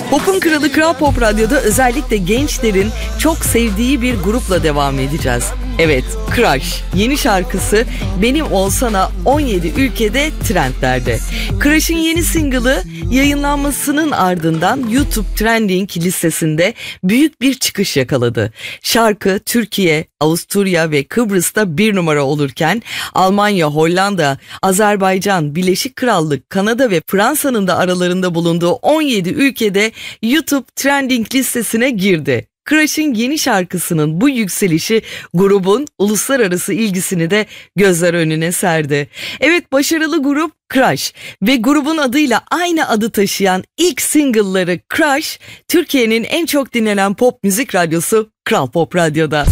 Pop'un kralı Kral Pop Radyo'da özellikle gençlerin çok sevdiği bir grupla devam edeceğiz. Evet, Crush. Yeni şarkısı Benim Olsana 17 ülkede trendlerde. Crush'ın yeni single'ı yayınlanmasının ardından YouTube Trending listesinde büyük bir çıkış yakaladı. Şarkı Türkiye, Avusturya ve Kıbrıs'ta 1 numara olurken Almanya, Hollanda, Azerbaycan, Birleşik Krallık, Kanada ve Fransa'nın da aralarında bulunduğu 17 ülkede YouTube Trending listesine girdi. Crush'ın yeni şarkısının bu yükselişi grubun uluslararası ilgisini de gözler önüne serdi. Evet, başarılı grup Crush ve grubun adıyla aynı adı taşıyan ilk single'ları Crush, Türkiye'nin en çok dinlenen pop müzik radyosu Kral Pop Radyo'da.